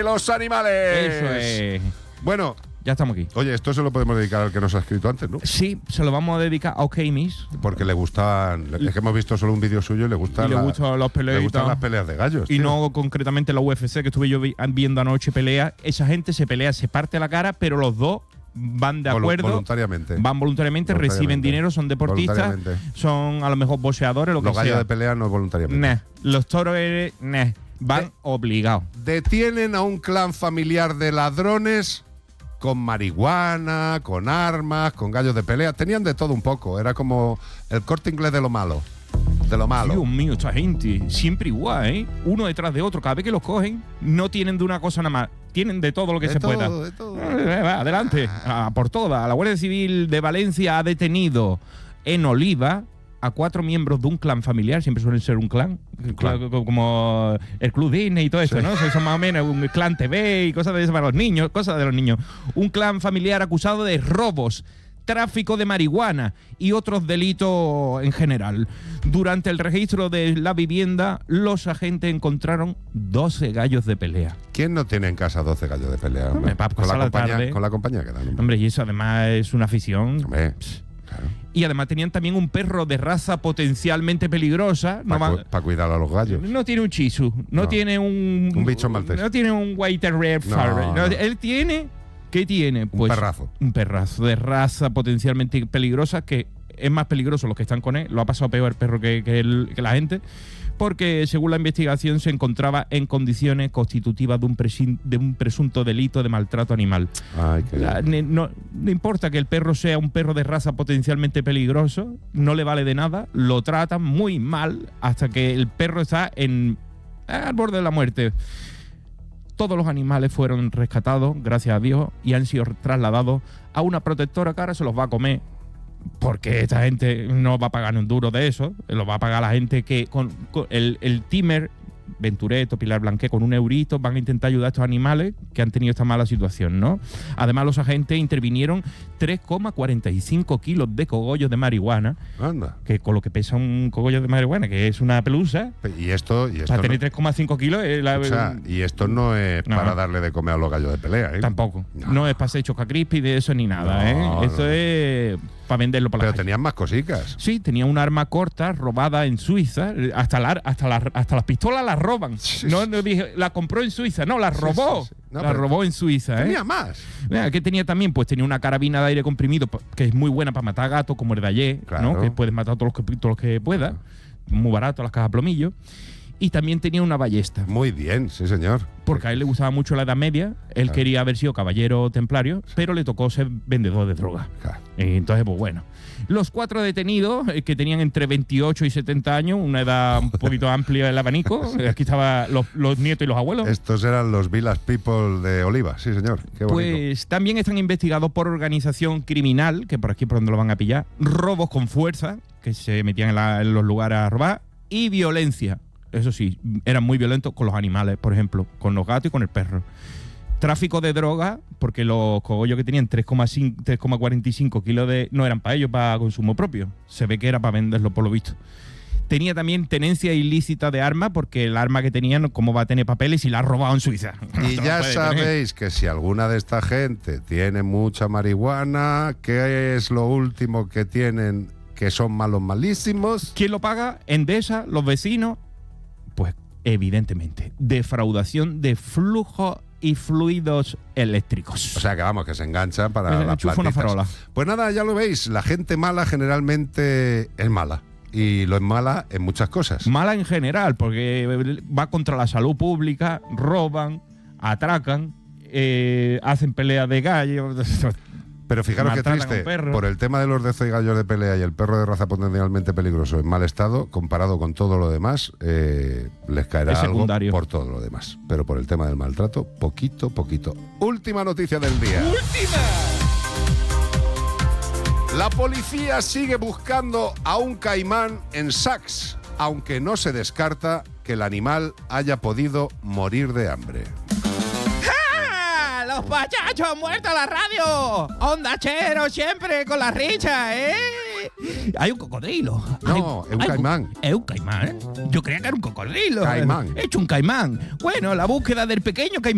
los animales. Eso es. Bueno, Ya estamos aquí. oye, esto se lo podemos dedicar al que nos ha escrito antes, ¿no? Sí, se lo vamos a dedicar a Okmis. Porque le gustan. Es que hemos visto solo un vídeo suyo y le gustan, Y le gustan los peleas le y gustan tal. las peleas de gallos. Y tío. no concretamente la UFC, que estuve yo viendo anoche pelea. Esa gente se pelea, se parte la cara, pero los dos van de acuerdo. Voluntariamente. Van voluntariamente, reciben dinero, son deportistas, Voluntariamente. son a lo mejor boxeadores, lo Los que gallos sea. de pelea no voluntariamente. Nah. Los toros van obligados. Detienen a un clan familiar de ladrones con marihuana, con armas, con gallos de pelea. Tenían de todo un poco. Era como el Corte Inglés de lo malo. De lo malo. Dios mío, esta gente, siempre igual, ¿eh? Uno detrás de otro. Cada vez que los cogen, no tienen de una cosa nada más. Tienen de todo lo que De se todo, pueda. de todo. Va, adelante, a por todas. La Guardia Civil de Valencia ha detenido en Oliva a 4 miembros de un clan familiar. Siempre suelen ser un clan. Como el Club Disney y todo eso, Sí. ¿no? Son más o menos un clan TV y cosas de eso para los niños, cosas de los niños. Un clan familiar acusado de robos, tráfico de marihuana y otros delitos en general. Durante el registro de la vivienda, los agentes encontraron 12 gallos de pelea. ¿Quién no tiene en casa 12 gallos de pelea? Hombre? Hombre, para pasar la tarde. Con la compañía que dan. Hombre. Hombre, y eso además es una afición. Hombre, claro. Y además tenían también un perro de raza potencialmente peligrosa. Para cuidar a los gallos. No tiene un Chisu, no tiene un bicho maltés. No tiene un White Terrier. No. Él tiene, ¿qué tiene? Pues perrazo. Un perrazo de raza potencialmente peligrosa, que es más peligroso los que están con él. Lo ha pasado peor el perro que la gente, porque según la investigación se encontraba en condiciones constitutivas de un presunto delito de maltrato animal. Ay, qué No importa que el perro sea un perro de raza potencialmente peligroso, no le vale de nada, lo tratan muy mal hasta que el perro está al borde de la muerte. Todos los animales fueron rescatados, gracias a Dios, y han sido trasladados a una protectora que ahora se los va a comer. Porque esta gente no va a pagar un duro de eso, lo va a pagar la gente que con el Timer, Ventureto, Pilar Blanqué, con un eurito van a intentar ayudar a estos animales que han tenido esta mala situación, ¿no? Además, los agentes intervinieron 3,45 kilos de cogollos de marihuana, Anda. que con lo que pesa un cogollo de marihuana, que es una pelusa, Y esto para no, tener 3,5 kilos o sea, y esto no es No. para darle de comer a los gallos de pelea, ¿eh? tampoco. No. No es para hacer choca crispy de eso ni nada, No, Eso no. es para venderlo para la Pero calle. tenían más cositas. Sí, tenía un arma corta robada en Suiza. Hasta las pistolas las roban. Sí, No, sí. no dije, la compró en Suiza. No, la robó. sí, sí. No, La pero robó en Suiza, Tenía más. Mira, ¿qué tenía también? Pues tenía una carabina de aire comprimido que es muy buena para matar gatos, como el de ayer, Claro. ¿no? Que puedes matar todos los que puedas. Muy barato, las cajas plomillo. Y también tenía una ballesta. Muy bien, sí, señor. Porque a él le gustaba mucho la Edad Media. Él Claro. quería haber sido caballero templario, pero le tocó ser vendedor de droga. Claro. Entonces, pues bueno. Los 4 detenidos, que tenían entre 28 y 70 años, una edad un poquito amplia del abanico. Aquí estaban los nietos y los abuelos. Estos eran los Village People de Oliva, sí, señor. Qué bonito. Pues también están investigados por organización criminal, que por aquí por donde lo van a pillar, robos con fuerza, que se metían en los lugares a robar, y violencia. Eso sí, eran muy violentos con los animales, por ejemplo, con los gatos y con el perro. Tráfico de droga, porque los cogollos que tenían 3,45 kilos no eran para ellos, para consumo propio. Se ve que era para venderlo, por lo visto. Tenía también tenencia ilícita de armas, porque el arma que tenían, ¿cómo va a tener papeles si la ha robado en Suiza? Y No ya puede tener. sabéis que si alguna de esta gente tiene mucha marihuana, ¿qué es lo último que tienen que son malos malísimos? ¿Quién lo paga? Endesa, los vecinos. Pues evidentemente, defraudación de flujo y fluidos eléctricos. O sea que vamos, que se enganchan para las enchufa una plantitas. farola. Pues nada, ya lo veis, la gente mala generalmente es mala. Y lo es mala en muchas cosas. Mala en general, porque va contra la salud pública, roban, atracan, hacen peleas de gallo. Pero fijaros qué maltratan a un triste, perro. por el tema de los 12 gallos de pelea y el perro de raza potencialmente peligroso en mal estado, comparado con todo lo demás, les caerá Es algo secundario. por todo lo demás. Pero por el tema del maltrato, poquito. Última noticia del día. La policía sigue buscando a un caimán en Sacs, aunque no se descarta que el animal haya podido morir de hambre. ¡Ah! ¡Los pachachos han muerto a la radio! ¡Onda chero siempre con la richa, Hay un cocodrilo. No, es un caimán. Es un caimán. Yo creía que era un cocodrilo. Caimán. He hecho un caimán. Bueno, la búsqueda del pequeño caimán